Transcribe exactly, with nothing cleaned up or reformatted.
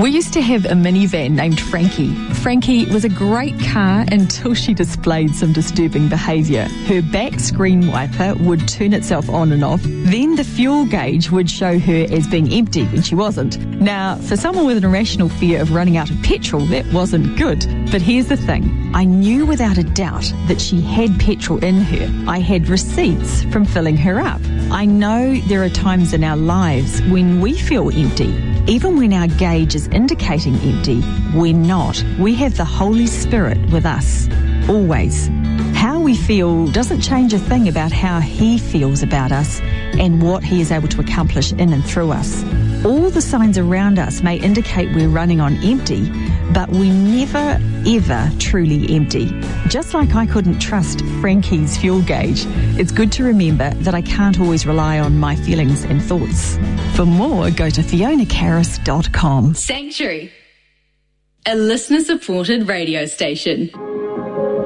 We used to have a minivan named Frankie. Frankie was a great car until she displayed some disturbing behaviour. Her back screen wiper would turn itself on and off. Then the fuel gauge would show her as being empty when she wasn't. Now, for someone with an irrational fear of running out of petrol, that wasn't good. But here's the thing. I knew without a doubt that she had petrol in her. I had receipts from filling her up. I know there are times in our lives when we feel empty. Even when our gauge is indicating empty, we're not. We have the Holy Spirit with us, always. How we feel doesn't change a thing about how He feels about us and what He is able to accomplish in and through us. All the signs around us may indicate we're running on empty, but we're never, ever truly empty. Just like I couldn't trust Frankie's fuel gauge, it's good to remember that I can't always rely on my feelings and thoughts. For more, go to fiona carris dot com. Sanctuary, a listener-supported radio station.